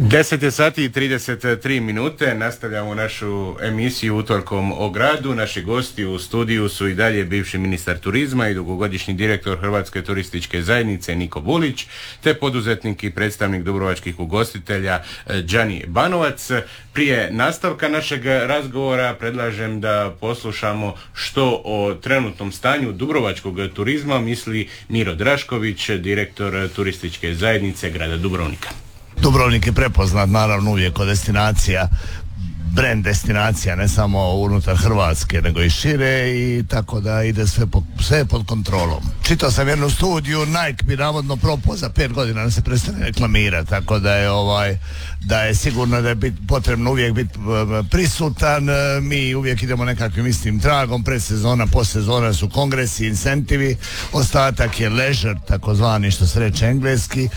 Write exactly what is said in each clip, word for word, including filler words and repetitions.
deset je sati i trideset tri minute, nastavljamo našu emisiju Utorkom o gradu. Naši gosti u studiju su i dalje bivši ministar turizma i dugogodišnji direktor Hrvatske turističke zajednice Niko Bulić, te poduzetnik i predstavnik dubrovačkih ugostitelja Đani Banovac. Prije nastavka našeg razgovora predlažem da poslušamo što o trenutnom stanju dubrovačkog turizma misli Miro Drašković, direktor turističke zajednice grada Dubrovnika. Dubrovnik je prepoznat naravno uvijek kao destinacija, brand destinacija, ne samo unutar Hrvatske nego i šire, i tako da ide sve, po, sve pod kontrolom. Čitao sam jednu studiju, Nike bi navodno propao za pet godina da se prestane reklamirati, tako da je ovaj da je sigurno da je bit, potrebno uvijek biti prisutan. Mi uvijek idemo nekakvim istim tragom, predsezona, postsezona su kongresi, incentivi, ostatak je leisure, takozvani, što se reče engleski.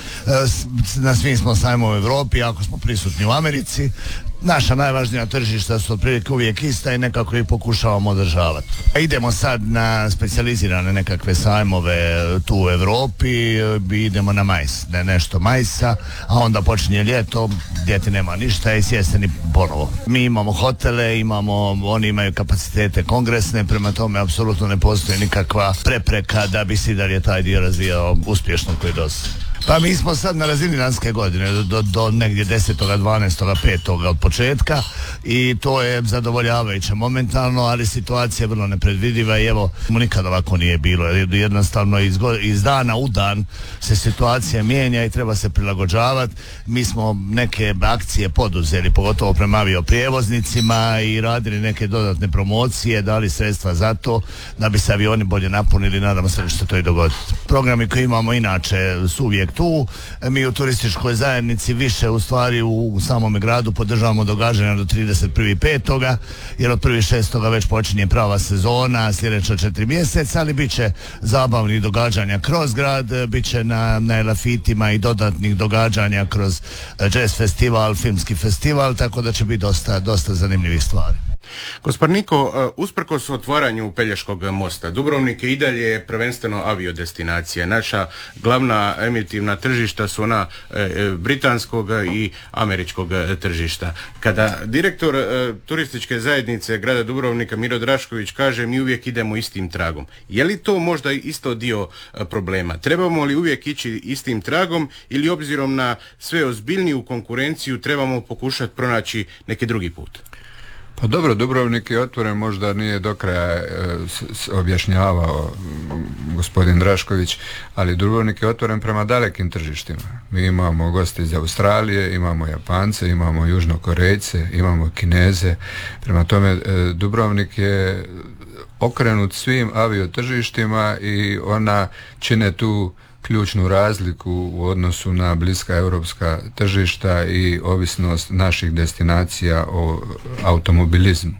Na svim smo sajmovima u Europi, ako smo prisutni u Americi. Naša najvažnija tržišta su otprilike uvijek ista i nekako ih pokušavamo održavati. Idemo sad na specijalizirane nekakve sajmove tu u Europi, idemo na majs, ne nešto majsa, a onda počinje ljeto, ljeti nema ništa i sjeseni ponovo. Mi imamo hotele, imamo, oni imaju kapacitete kongresne, prema tome apsolutno ne postoji nikakva prepreka da bi se dalje taj dio razvijao uspješno koji dosta. Pa mi smo sad na razini lanjske godine, do, do, do negdje desetog, dvanaestog, petog od početka, i to je zadovoljavajuće momentalno, ali situacija je vrlo nepredvidiva i evo, nikad ovako nije bilo. Jednostavno iz, iz dana u dan se situacija mijenja i treba se prilagođavati. Mi smo neke akcije poduzeli, pogotovo prema avioprijevoznicima, i radili neke dodatne promocije, dali sredstva za to da bi se avioni bolje napunili. Nadamo se da će se to i dogoditi. Programi koje imamo inače su uvijek tu. Mi u turističkoj zajednici više u stvari u, u samome gradu podržavamo događanja do trideset prvog petoga jer od prvog šestoga već počinje prava sezona, sljedeća četiri mjeseca, ali bit će zabavnih događanja kroz grad, bit će na, na elafitima i dodatnih događanja kroz jazz festival, filmski festival, tako da će biti dosta, dosta zanimljivih stvari. Gospodin Niko, usprkos otvaranju Pelješkog mosta, Dubrovnik je i dalje prvenstveno aviodestinacija. Naša glavna emitivna tržišta su ona e, britanskog i američkog tržišta. Kada direktor e, turističke zajednice grada Dubrovnika Miro Drašković kaže mi uvijek idemo istim tragom, je li to možda isto dio e, problema? Trebamo li uvijek ići istim tragom ili obzirom na sve ozbiljniju konkurenciju trebamo pokušati pronaći neki drugi put? Pa dobro, Dubrovnik je otvoren, možda nije do kraja e, s, s, objašnjavao gospodin Drašković, ali Dubrovnik je otvoren prema dalekim tržištima. Mi imamo goste iz Australije, imamo Japance, imamo Južnokorejce, imamo Kineze. Prema tome e, Dubrovnik je okrenut svim aviotržištima i ona čine tu ključnu razliku u odnosu na bliska europska tržišta i ovisnost naših destinacija o automobilizmu.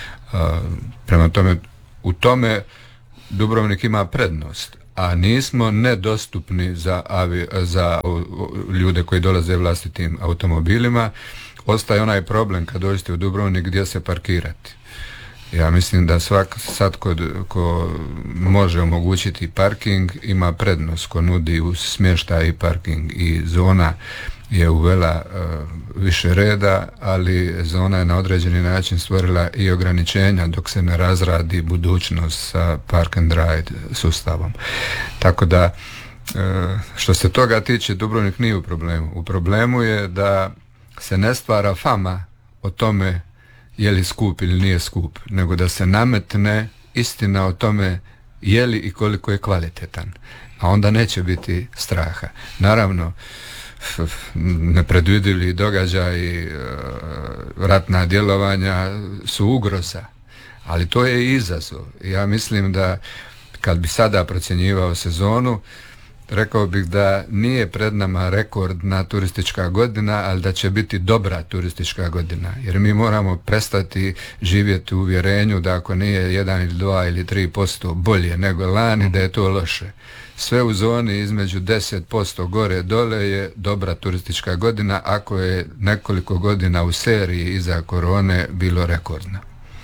Prema tome, u tome Dubrovnik ima prednost, a nismo nedostupni za, avi, za ljude koji dolaze vlastitim automobilima. Ostaje onaj problem kad dođete u Dubrovnik gdje se parkirati. Ja mislim da svak sad ko, ko može omogućiti parking ima prednost, ko nudi uz smještaj i parking, i zona je uvela uh, više reda, ali zona je na određeni način stvorila i ograničenja dok se ne razradi budućnost sa park and ride sustavom. Tako da uh, što se toga tiče, Dubrovnik nije u problemu. U problemu je da se ne stvara fama o tome je li skup ili nije skup, nego da se nametne istina o tome je li i koliko je kvalitetan, a onda neće biti straha. Naravno, nepredvidivi događaji, ratna djelovanja su ugroza, ali to je i izazov. Ja mislim da kad bi sada procjenjivao sezonu, rekao bih da nije pred nama rekordna turistička godina, ali da će biti dobra turistička godina. Jer mi moramo prestati živjeti u uvjerenju da ako nije jedan ili dva ili tri posto bolje nego lani, da je to loše. Sve u zoni između deset posto gore dole je dobra turistička godina ako je nekoliko godina u seriji iza korone bilo rekordna.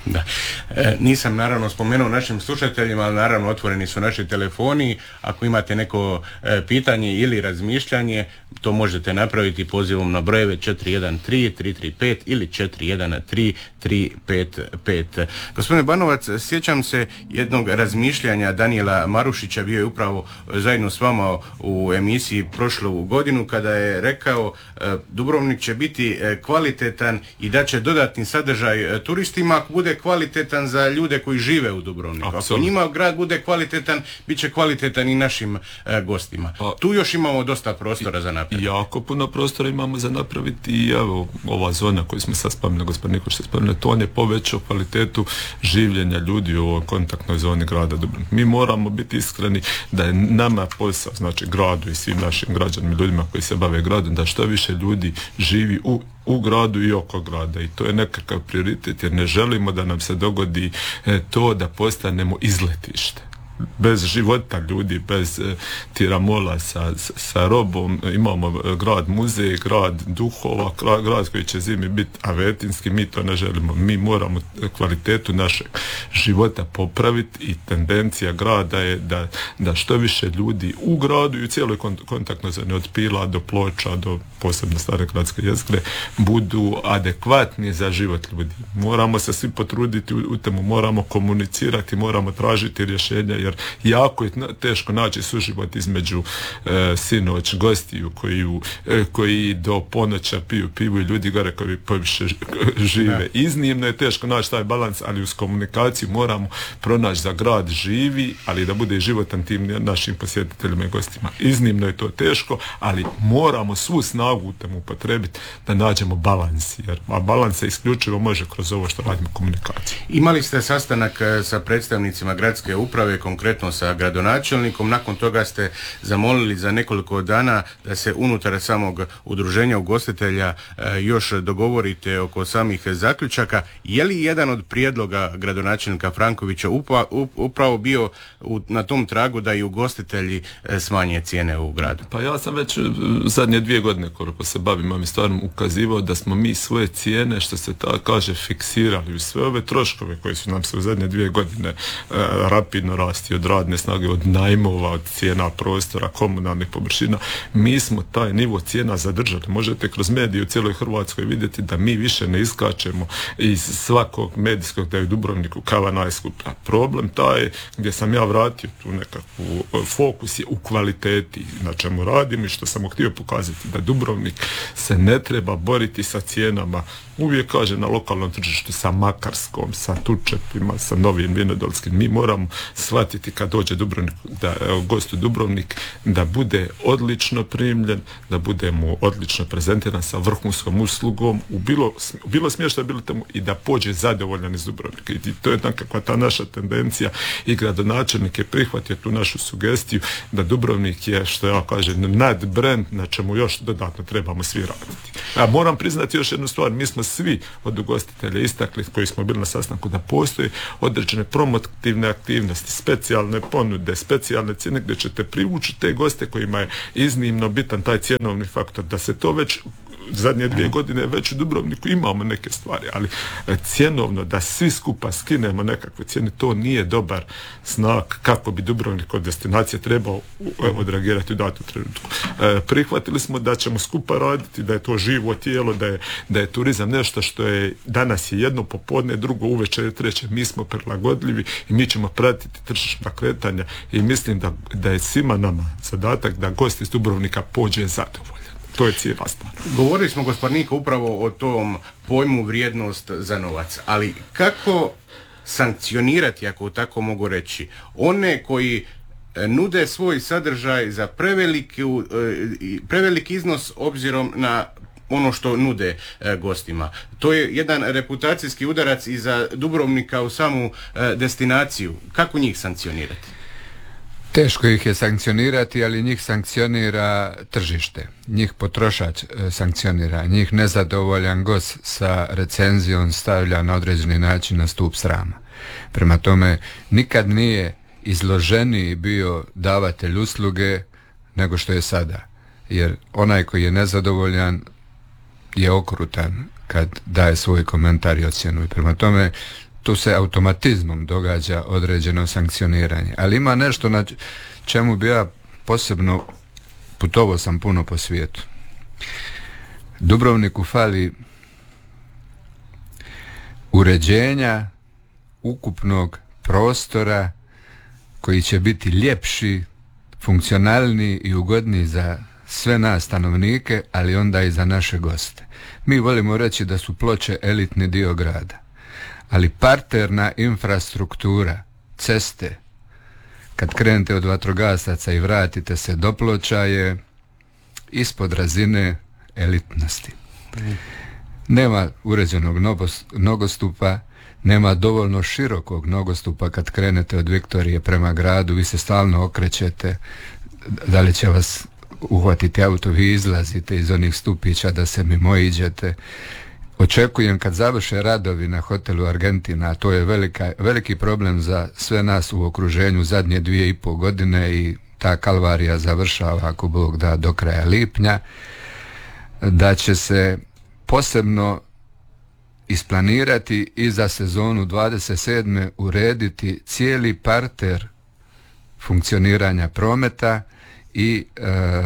Da. E, nisam naravno spomenuo našim slušateljima, ali naravno otvoreni su naši telefoni. Ako imate neko e, pitanje ili razmišljanje, to možete napraviti pozivom na brojeve četiri jedan tri tri tri pet ili četiri jedan tri tri pet pet. Gospodine Banovac, sjećam se jednog razmišljanja Danijela Marušića, bio je upravo zajedno s vama u emisiji prošlu godinu, kada je rekao e, Dubrovnik će biti e, kvalitetan i da će dodatni sadržaj e, turistima ako bude kvalitetan za ljude koji žive u Dubrovniku. Ako njima grad bude kvalitetan, bit će kvalitetan i našim e, gostima. Pa, tu još imamo dosta prostora za napraviti. Jako puno prostora imamo za napraviti i evo ova zona koju smo sad spomenuli, gospodin Nikolić se spomenuli, to on je povećao kvalitetu življenja ljudi u ovoj kontaktnoj zoni grada Dubrovnika. Mi moramo biti iskreni da je nama posao, znači gradu i svim našim građanima, ljudima koji se bave gradom, da što više ljudi živi u u gradu i oko grada i to je nekakav prioritet jer ne želimo da nam se dogodi e, to da postanemo izletište. Bez života ljudi, bez e, tiramola sa, sa robom, imamo grad muzej, grad duhova, grad koji će zimi biti avetinski, mi to ne želimo. Mi moramo kvalitetu našeg života popraviti i tendencija grada je da, da što više ljudi u gradu i u cijeloj kontaktnoj zoni od Pila do Ploča do posebno stare gradske jezgre budu adekvatni za život ljudi. Moramo se svi potruditi u, u temu, moramo komunicirati, moramo tražiti rješenja jer jako je teško naći suživot između e, sinoć gostiju koji, e, koji do ponoća piju pivu i ljudi gore koji poviše žive. Ne. Iznimno je teško naći taj balans, ali uz komunikaciju moramo pronaći da grad živi, ali da bude životan tim našim posjetiteljima i gostima. Iznimno je to teško, ali moramo svu snagu u temu upotrebiti da nađemo balans, jer a balans se isključivo može kroz ovo što radimo komunikaciju. Imali ste sastanak sa predstavnicima gradske uprave, konkretno sa gradonačelnikom, nakon toga ste zamolili za nekoliko dana da se unutar samog udruženja ugostitelja e, još dogovorite oko samih zaključaka. Je li jedan od prijedloga gradonačelnika Frankovića upa, up, upravo bio u, na tom tragu da i ugostitelji e, smanje cijene u gradu? Pa ja sam već zadnje dvije godine koliko se bavim ovim stvarima ukazivao da smo mi svoje cijene, što se ta kaže, fiksirali u sve ove troškove koji su nam se u zadnje dvije godine e, rapidno rasti od radne snage, od najmova, od cijena prostora, komunalnih površina. Mi smo taj nivo cijena zadržali. Možete kroz medije u cijeloj Hrvatskoj vidjeti da mi više ne iskačemo iz svakog medijskog da je u Dubrovniku kava najskuplja. Problem taj gdje sam ja vratio tu nekakvu fokus je u kvaliteti na čemu radimo i što sam htio pokazati da Dubrovnik se ne treba boriti sa cijenama, uvijek kaže na lokalnom tržištu, sa Makarskom, sa Tučepima, sa Novim Vinodolskim. Mi moramo shvatiti kad dođe Dubrovnik, da, gost u Dubrovnik, da bude odlično primljen, da bude mu odlično prezentiran sa vrhunskom uslugom, u bilo, bilo smještaj, bilo temu i da pođe zadovoljan iz Dubrovnika. I to je nekakva ta naša tendencija i gradonačelnik je prihvatio tu našu sugestiju da Dubrovnik je, što ja kažem, nad brand na čemu još dodatno trebamo svi raditi. A moram priznati još jednu stvar, mi smo svi od ugostitelja istakli koji smo bili na sastanku da postoji određene promotivne aktivnosti, specijalne ponude, specijalne cijene gdje ćete privući te goste kojima je iznimno bitan taj cjenovni faktor, da se to već zadnje dvije godine već u Dubrovniku imamo neke stvari, ali cjenovno da svi skupa skinemo nekakve cijene, to nije dobar znak kako bi Dubrovnik od destinacije trebao odreagirati u datom trenutku. E, prihvatili smo da ćemo skupa raditi, da je to živo tijelo, da je, da je turizam nešto što je danas je jedno popodne, drugo uveče, treće, mi smo prilagodljivi i mi ćemo pratiti tržišna kretanja i mislim da, da je svima nama zadatak da gost iz Dubrovnika pođe zadovoljan. To je cijela stvar. Govorili smo, gospodnika, upravo o tom pojmu vrijednost za novac, ali kako sankcionirati, ako tako mogu reći, one koji nude svoj sadržaj za preveliki, preveliki iznos obzirom na ono što nude e, gostima. To je jedan reputacijski udarac i za Dubrovnika u samu e, destinaciju. Kako njih sankcionirati? Teško ih je sankcionirati, ali njih sankcionira tržište. Njih potrošač sankcionira. Njih nezadovoljan gost sa recenzijom stavlja na određeni način na stup srama. Prema tome, nikad nije izloženiji bio davatelj usluge nego što je sada. Jer onaj koji je nezadovoljan je okrutan kad daje svoj komentar i ocjenu. I prema tome, tu se automatizmom događa određeno sankcioniranje. Ali ima nešto na čemu bi ja posebno, putovao sam puno po svijetu. Dubrovniku fali uređenja ukupnog prostora koji će biti ljepši, funkcionalniji i ugodniji za sve nas stanovnike, ali onda i za naše goste. Mi volimo reći da su Ploče elitni dio grada, ali parterna infrastruktura, ceste, kad krenete od vatrogasaca i vratite se do Ploča, je ispod razine elitnosti. Nema uređenog nogostupa, nema dovoljno širokog nogostupa kad krenete od Viktorije prema gradu, vi se stalno okrećete, da li će vas uhvatiti auto, vi izlazite iz onih stupića da se mimoiđete. Očekujem kad završe radovi na hotelu Argentina, a to je velika, veliki problem za sve nas u okruženju zadnje dvije i pol godine i ta kalvarija završava, ako Bog da, do kraja lipnja, da će se posebno isplanirati i za sezonu dvadeset sedme urediti cijeli parter funkcioniranja prometa i e,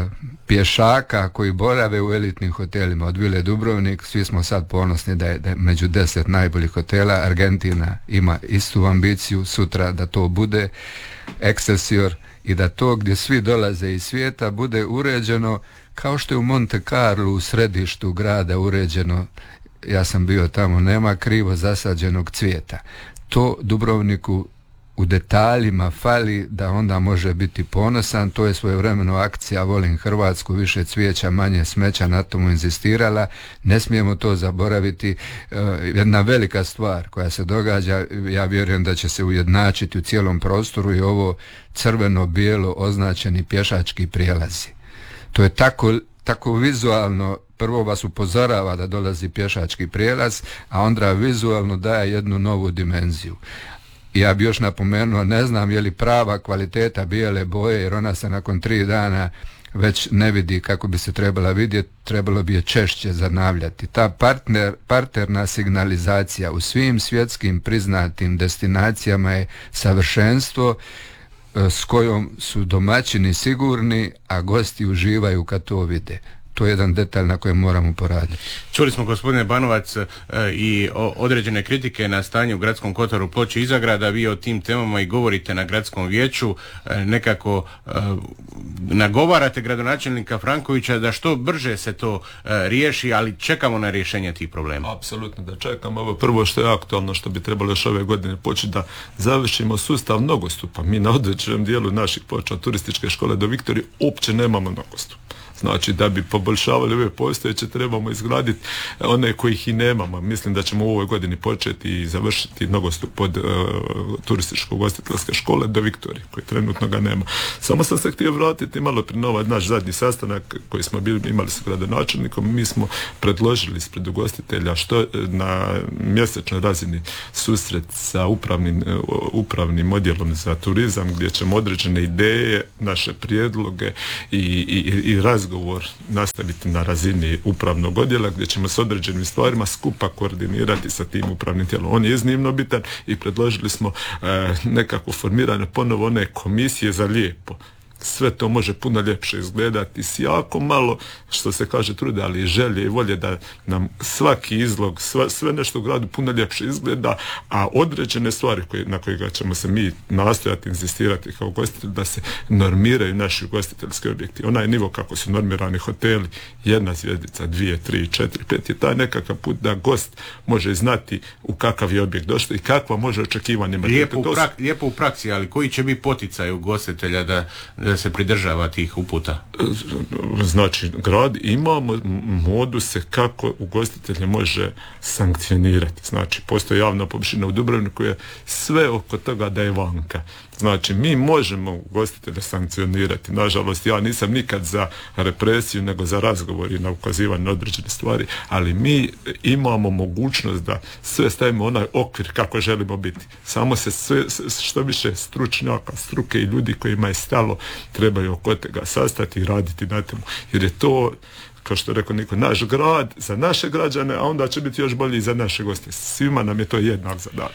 pješaka koji borave u elitnim hotelima. Od Vile Dubrovnik, svi smo sad ponosni da je, da je među deset najboljih hotela. Argentina ima istu ambiciju sutra da to bude Excelsior i da to gdje svi dolaze iz svijeta bude uređeno kao što je u Monte Carlo u središtu grada uređeno. Ja sam bio tamo, nema krivo zasađenog cvijeta. To Dubrovniku u detaljima fali da onda može biti ponosan. To je svojevremeno akcija Volim Hrvatsku, više cvijeća, manje smeća, na tomu inzistirala. Ne smijemo to zaboraviti. E, jedna velika stvar koja se događa, ja vjerujem da će se ujednačiti u cijelom prostoru, i ovo crveno-bijelo označeni pješački prijelazi. To je tako, tako vizualno, prvo vas upozorava da dolazi pješački prijelaz, a onda vizualno daje jednu novu dimenziju. Ja bi još napomenuo, ne znam je li prava kvaliteta bijele boje, jer ona se nakon tri dana već ne vidi kako bi se trebala vidjeti, trebalo bi je češće zanavljati. Ta partner, parterna signalizacija u svim svjetskim priznatim destinacijama je savršenstvo s kojom su domaćini sigurni, a gosti uživaju kad to vide. To je jedan detalj na kojem moramo poraditi. Čuli smo, gospodine Banovac, e, i o, određene kritike na stanje u gradskom kotaru Ploče iza grada. Vi o tim temama i govorite na gradskom vijeću, e, nekako e, nagovarate gradonačelnika Frankovića da što brže se to e, riješi, ali čekamo na rješenje tih problema. Apsolutno da čekamo. Ovo prvo što je aktualno, što bi trebalo još ove godine početi, da završimo sustav nogostupa. Mi na određenom dijelu naših Ploča, od turističke škole do Viktorije, uopće nemamo nogostup. Znači, da bi poboljšavali ove postojeće, trebamo izgraditi one kojih i nemamo. Mislim da ćemo u ovoj godini početi i završiti nogostup od uh, turističko-ugostiteljske škole do Viktorije, koji trenutno ga nema. Samo sam se htio vratiti malo prije ovaj naš zadnji sastanak koji smo bili, imali sa gradonačelnikom. Mi smo predložili ispred ugostitelja što na mjesečnoj razini susret sa upravnim, uh, upravnim odjelom za turizam, gdje ćemo određene ideje, naše prijedloge i, i, i razgovor nastaviti na razini upravnog odjela, gdje ćemo s određenim stvarima skupa koordinirati sa tim upravnim tijelom. On je iznimno bitan i predložili smo e, nekako formirane ponovo one komisije za lijepo. Sve to može puno ljepše izgledati s jako malo, što se kaže, trude, ali i želje i volje da nam svaki izlog, sva, sve nešto u gradu puno ljepše izgleda, a određene stvari koje, na kojega ćemo se mi nastojati inzistirati kao ugostitelji, da se normiraju naši ugostiteljski objekti. Onaj nivo kako su normirani hoteli, jedna zvjezdica, dvije, tri, četiri, pet, je taj nekakav put da gost može znati u kakav je objekt došao i kakva može očekivanje imati. Lijepo, u prak, lijepo u praksi, ali koji će biti poticaj ugostitelja da da se pridržava tih uputa? Znači, grad imamo moduse kako ugostitelje može sankcionirati. Znači, postoji javna površina u Dubrovniku, je sve oko toga da je vanka. Znači, mi možemo ugostitelje sankcionirati. Nažalost, ja nisam nikad za represiju, nego za razgovor i na ukazivanje na određene stvari, ali mi imamo mogućnost da sve stavimo onaj okvir kako želimo biti. Samo se sve, što više stručnjaka, struke i ljudi kojima je stalo trebaju oko toga sastati i raditi na temu. Jer je to, kao što je rekao Niko, naš grad za naše građane, a onda će biti još bolji i za naše goste. Svima nam je to jednak zadatak.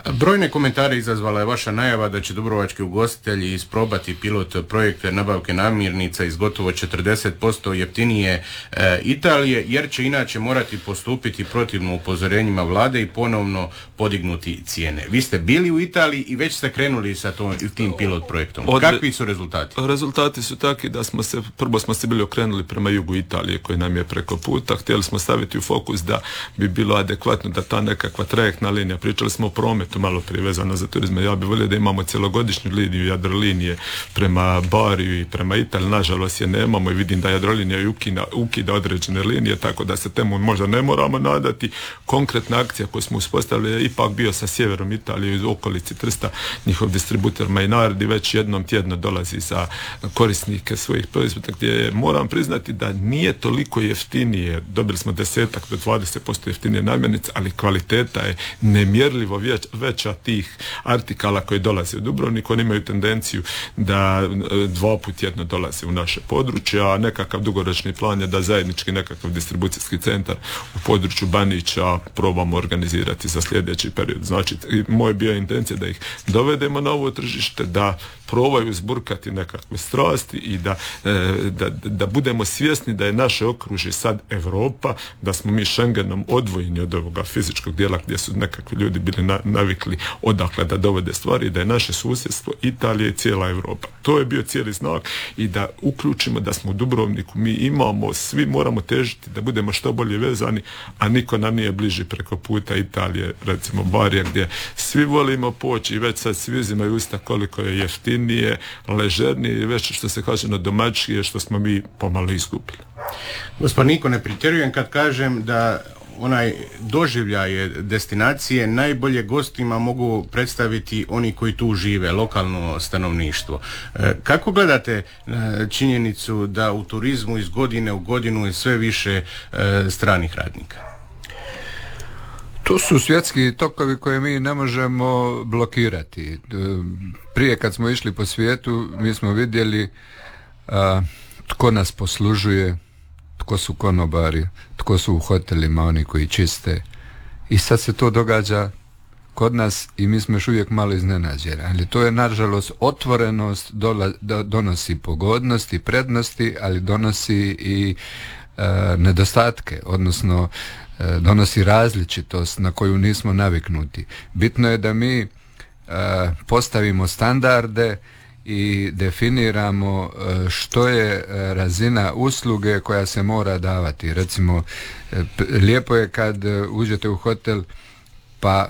Brojne komentare izazvala je vaša najava da će dubrovački ugostitelji isprobati pilot projekte nabavke namirnica iz gotovo četrdeset posto jeftinije e, Italije, jer će inače morati postupiti protivno upozorenjima vlade i ponovno podignuti cijene. Vi ste bili u Italiji i već ste krenuli sa to, tim pilot projektom. Od... Kakvi su rezultati? Rezultati su takvi da smo se, prvo smo se bili okrenuli prema jugu Italije koji nam je preko puta. Htjeli smo staviti u fokus da bi bilo adekvatno da ta nekakva trajektna linija, pričali smo o prometu malo prije vezano za turizme, ja bih volio da imamo cjelogodišnju liniju Jadrolinije prema Bariju i prema Italiji, nažalost je nemamo i vidim da Jadrolinija ukida, ukida određene linije, tako da se temu možda ne moramo nadati. Konkretna akcija koju smo uspostavili je ipak bio sa sjeverom Italije iz okolici Trsta, njihov distributer Mainardi već jednom tjedno dolazi za korisnike svojih proizvoda, gdje moram priznati da nije toliko jeftinije, dobili smo desetak do dvadeset posto jeftinije namirnice, ali kvaliteta je nemjerljivo već, veća tih artikala koji dolaze u Dubrovnik. Oni imaju tendenciju da dva put tjedno dolaze u naše područje, a nekakav dugoročni plan je da zajednički nekakav distribucijski centar u području Banića probamo organizirati za sljedeći period. Znači, moja je bio intencija da ih dovedemo na ovo tržište, da probaju zburkati nekakve strasti i da, da, da budemo svjesni da je naše okružje sad Europa, da smo mi Schengenom odvojeni od ovoga fizičkog dijela gdje su nekakvi ljudi bili na, navikli odakle da dovode stvari, da je naše susjedstvo Italija i cijela Europa. To je bio cijeli znak i da uključimo da smo u Dubrovniku, mi imamo, svi moramo težiti da budemo što bolje vezani, a niko nam nije bliži preko puta Italije, recimo Barija, gdje svi volimo poći i već sad svi uzimaju usta koliko je jeftinije, ležernije i već što se kaže na domaćije, što smo mi pomalo izgubili. Gospod Niko, ne pretjerujem kad kažem da onaj doživljaj destinacije najbolje gostima mogu predstaviti oni koji tu žive, lokalno stanovništvo. Kako gledate činjenicu da u turizmu iz godine u godinu je sve više stranih radnika? To su svjetski tokovi koje mi ne možemo blokirati. Prije kad smo išli po svijetu, mi smo vidjeli a, tko nas poslužuje, tko su konobari, tko su u hotelima oni koji čiste. I sad se to događa kod nas i mi smo još uvijek malo iznenađeni. Ali to je nažalost otvorenost, dola, do, donosi pogodnosti, prednosti, ali donosi i e, nedostatke, odnosno e, donosi različitost na koju nismo naviknuti. Bitno je da mi e, postavimo standarde i definiramo što je razina usluge koja se mora davati. Recimo, lijepo je kad uđete u hotel pa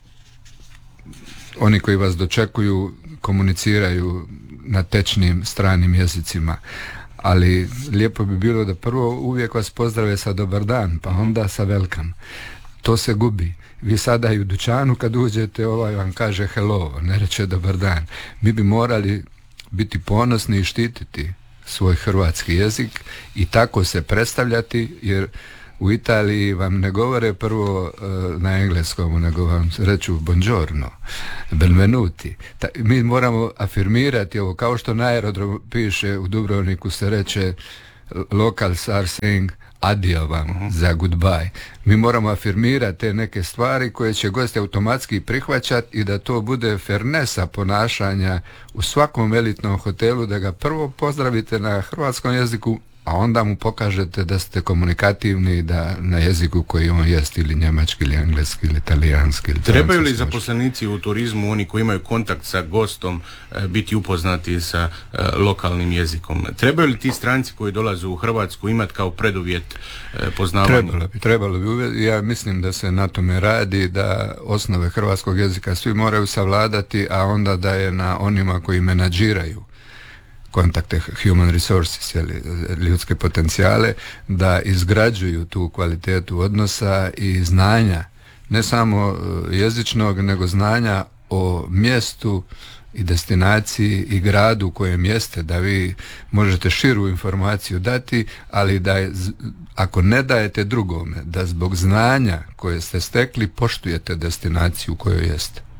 oni koji vas dočekuju komuniciraju na tečnim stranim jezicima, ali lijepo bi bilo da prvo uvijek vas pozdrave sa dobar dan, pa onda sa welcome. To se gubi. Vi sada i u dućanu kad uđete, ovaj vam kaže hello, ne reče dobar dan. Mi bi morali biti ponosni i štititi svoj hrvatski jezik i tako se predstavljati, jer u Italiji vam ne govore prvo uh, na engleskom, nego vam reću buongiorno, benvenuti. Ta, mi moramo afirmirati ovo, kao što na aerodromu piše u Dubrovniku se reče locals are saying adio vam, uh-huh. za goodbye. Mi moramo afirmirati te neke stvari koje će gosti automatski prihvaćati i da to bude fairnessa ponašanja u svakom elitnom hotelu, da ga prvo pozdravite na hrvatskom jeziku, a onda mu pokažete da ste komunikativni, da na jeziku koji on jest, ili njemački, ili engleski, ili italijanski. Ili trebaju li zaposlenici u turizmu, oni koji imaju kontakt sa gostom, biti upoznati sa uh, lokalnim jezikom? Trebaju li ti stranci koji dolaze u Hrvatsku imati kao preduvjet uh, poznavanja? Trebalo bi, trebalo bi. Ja mislim da se na tome radi, da osnove hrvatskog jezika svi moraju savladati, a onda da je na onima koji menadžiraju kontakte human resources, jeli, ljudske potencijale, da izgrađuju tu kvalitetu odnosa i znanja, ne samo jezičnog, nego znanja o mjestu i destinaciji i gradu u kojem jeste, da vi možete širu informaciju dati, ali da je, ako ne dajete drugome, da zbog znanja koje ste stekli poštujete destinaciju u kojoj jeste.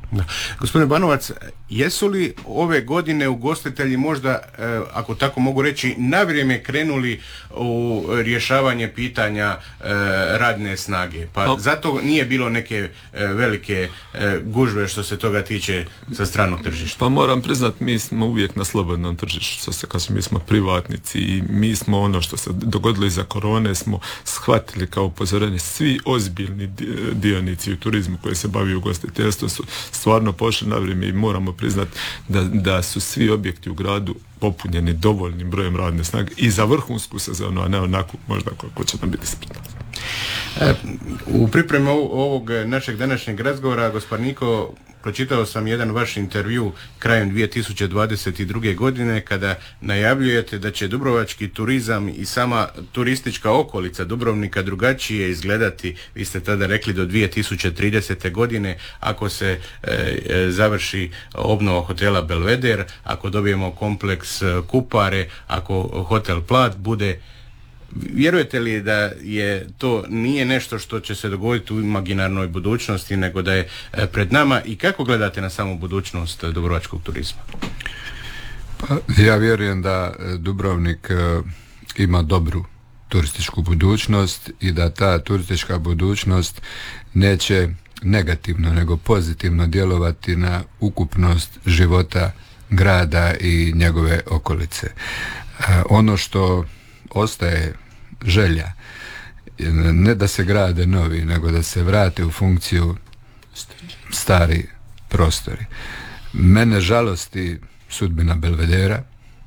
Da. Gospodine Banovac, jesu li ove godine ugostitelji možda, ako tako mogu reći, na vrijeme krenuli u rješavanje pitanja radne snage? Pa zato nije bilo neke velike gužve što se toga tiče sa stranog tržišta. Pa moram priznat, mi smo uvijek na slobodnom tržištu, što se kaže, mi smo privatnici i mi smo ono što se dogodilo iza korone smo shvatili kao upozorenje. Svi ozbiljni dionici u turizmu koji se bavi ugostiteljstvom su stvarno pošli na vrijeme i moramo priznati da, da su svi objekti u gradu popunjeni dovoljnim brojem radne snage i za vrhunsku sezonu, a ne onako možda ko će nam biti spretno. E, u pripremi ovog našeg današnjeg razgovora, gospodin Niko, pročitao sam jedan vaš intervju krajem dvije tisuće dvadeset druge. godine kada najavljujete da će dubrovački turizam i sama turistička okolica Dubrovnika drugačije izgledati, vi ste tada rekli do dvije tisuće tridesete. godine ako se e, završi obnova hotela Belvedere, ako dobijemo kompleks Kupare, ako hotel Plat bude. Vjerujete li da je to nije nešto što će se dogoditi u imaginarnoj budućnosti, nego da je pred nama, i kako gledate na samu budućnost dubrovačkog turizma? Pa, ja vjerujem da Dubrovnik ima dobru turističku budućnost i da ta turistička budućnost neće negativno nego pozitivno djelovati na ukupnost života grada i njegove okolice. Ono što ostaje želja, ne da se grade novi, nego da se vrate u funkciju stari prostori. Mene žalosti sudbina Belvedera,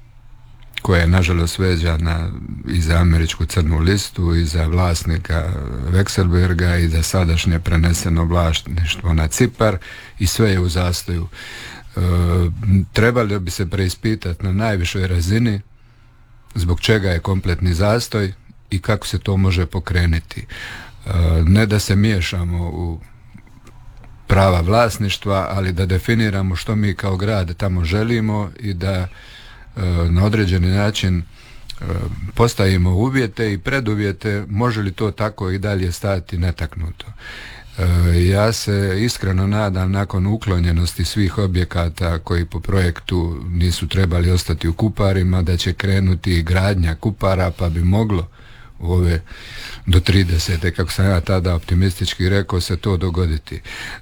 koja je nažalost vezana i za američku crnu listu i za vlasnika Vekselberga i za sadašnje preneseno vlasništvo na Cipar, i sve je u zastoju. E, trebalo bi se preispitati na najvišoj razini zbog čega je kompletni zastoj i kako se to može pokrenuti. E, ne da se miješamo u prava vlasništva, ali da definiramo što mi kao grad tamo želimo i da e, na određeni način e, postavimo uvjete i preduvjete, može li to tako i dalje stati netaknuto. E, ja se iskreno nadam, nakon uklonjenosti svih objekata koji po projektu nisu trebali ostati u Kuparima, da će krenuti gradnja Kupara, pa bi moglo u ove do tridesete, kako sam ja tada optimistički rekao, se to dogoditi.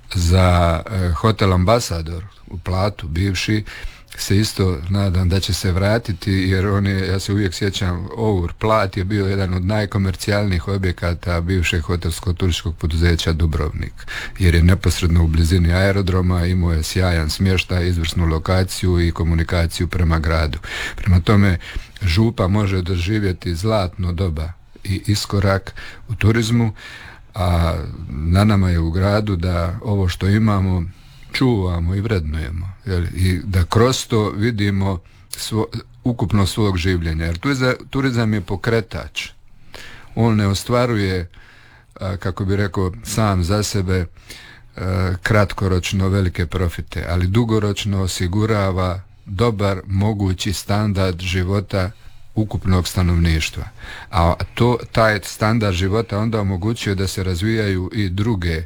Za e, hotel Ambasador u Platu, bivši, se isto nadam da će se vratiti, jer on je, ja se uvijek sjećam, Our Plat je bio jedan od najkomercijalnijih objekata bivšeg hotelsko-turističkog poduzeća Dubrovnik, jer je neposredno u blizini aerodroma, imao je sjajan smještaj, izvrsnu lokaciju i komunikaciju prema gradu. Prema tome, Župa može doživjeti zlatno doba i iskorak u turizmu, a na nama je u gradu da ovo što imamo čuvamo i vrednujemo, jel? I da kroz to vidimo svo, ukupno svog življenja, jer turizam je pokretač. On ne ostvaruje, a, kako bi rekao, sam za sebe a, kratkoročno velike profite, ali dugoročno osigurava dobar mogući standard života ukupnog stanovništva. A to, taj standard života onda omogućuje da se razvijaju i druge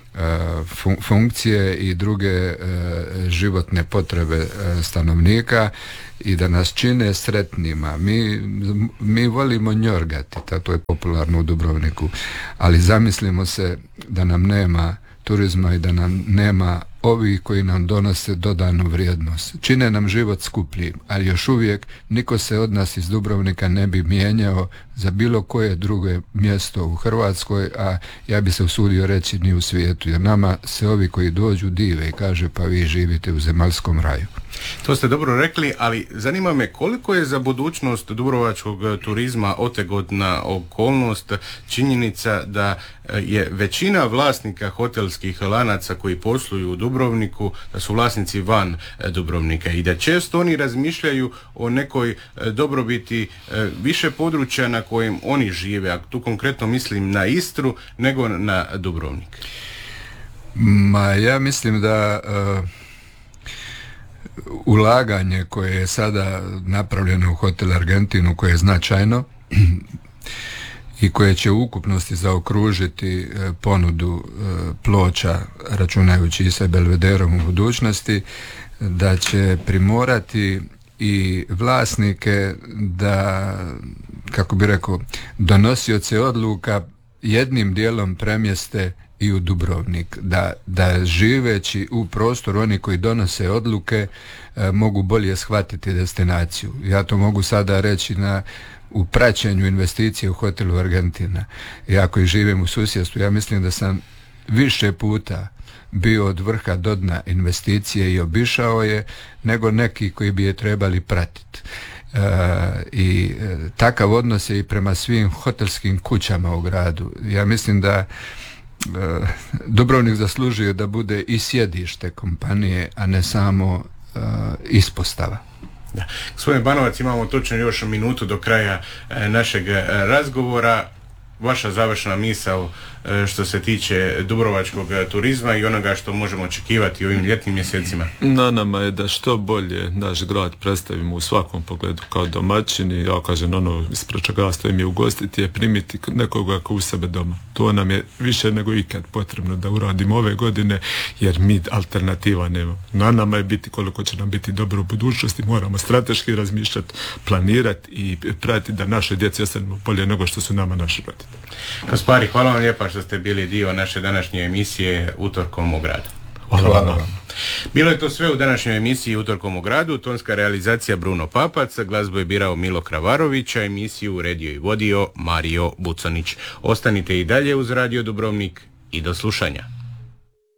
Fun- funkcije i druge e, životne potrebe e, stanovnika i da nas čine sretnima. Mi, mi volimo njorgati, to je popularno u Dubrovniku, ali zamislimo se da nam nema turizma i da nam nema ovi koji nam donose dodanu vrijednost. Čine nam život skupljim, ali još uvijek niko se od nas iz Dubrovnika ne bi mijenjao za bilo koje drugo mjesto u Hrvatskoj, a ja bi se usudio reći ni u svijetu, jer nama se ovi koji dođu dive i kaže pa vi živite u zemaljskom raju. To ste dobro rekli, ali zanima me koliko je za budućnost dubrovačkog turizma otegotna okolnost činjenica da je većina vlasnika hotelskih lanaca koji posluju u Dubrovniku, da su vlasnici van Dubrovnika i da često oni razmišljaju o nekoj dobrobiti više područja na kojem oni žive, a tu konkretno mislim na Istru nego na Dubrovnik. Ma ja mislim da uh... ulaganje koje je sada napravljeno u Hotel Argentinu, koje je značajno, i koje će u ukupnosti zaokružiti ponudu ploča, računajući i sa Belvederom u budućnosti, da će primorati i vlasnike da, kako bi rekao, donosioce odluka jednim dijelom premjeste i u Dubrovnik, da, da živeći u prostoru oni koji donose odluke e, mogu bolje shvatiti destinaciju. Ja to mogu sada reći na u praćenju investicije u hotelu Argentina. Ja koji živim u susjedstvu, ja mislim da sam više puta bio od vrha do dna investicije i obišao je nego neki koji bi je trebali pratiti. E, i e, takav odnos je i prema svim hotelskim kućama u gradu. Ja mislim da e, Dubrovnik zaslužuje da bude i sjedište kompanije, a ne samo e, ispostava. Da. Gospodin Banovac, imamo točno još minutu do kraja e, našeg e, razgovora. Vaša završna misao e, što se tiče dubrovačkog e, turizma i onoga što možemo očekivati u ovim ljetnim mjesecima? Na nama je da što bolje naš grad predstavimo u svakom pogledu kao domaćini. Ja kažem, ono ispred čega stojim je ugostiti, je primiti nekoga kao u sebe doma. To nam je više nego ikad potrebno da uradimo ove godine, jer mi alternativa nemamo. Na nama je biti koliko će nam biti dobro u budućnosti. Moramo strateški razmišljati, planirati i pratiti da naše djece ostanemo bolje nego što su nama naši roditelji. Kaspari, hvala vam lijepa što ste bili dio naše današnje emisije Utorkom u gradu. Hvala, hvala vam. Bilo je to sve u današnjoj emisiji Utorkom u gradu. Tonska realizacija Bruno Papac, glazbu je birao Milo Kravarović, a emisiju uredio i vodio Mario Bucanić. Ostanite i dalje uz Radio Dubrovnik i do slušanja.